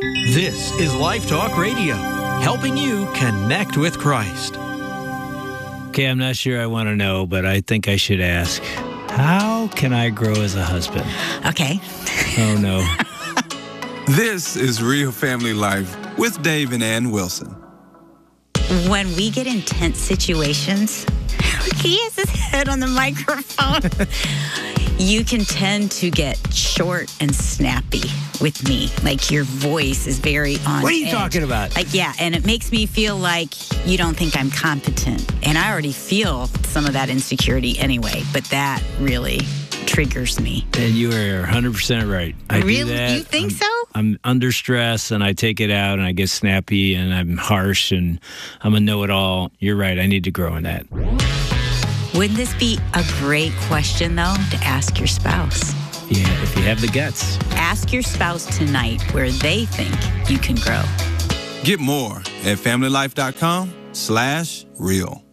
This is Life Talk Radio, helping you connect with Christ. Okay, I'm not sure I want to know, but I think I should ask. How can I grow as a husband? Okay. Oh, no. This is Real Family Life with Dave and Ann Wilson. When we get in tense situations, he has his head on the microphone. You can tend to get short and snappy with me. Like your voice is very on What are you edge. talking about? Like, yeah, and it makes me feel like you don't think I'm competent. And I already feel some of that insecurity anyway, but that really triggers me. And you are 100% right. I Really? do that. You think so? I'm under stress and I take it out and I get snappy and I'm harsh and I'm a know-it-all. You're right. I need to grow in that. Wouldn't this be a great question, though, to ask your spouse? Yeah, if you have the guts. Ask your spouse tonight where they think you can grow. Get more at familylife.com/real.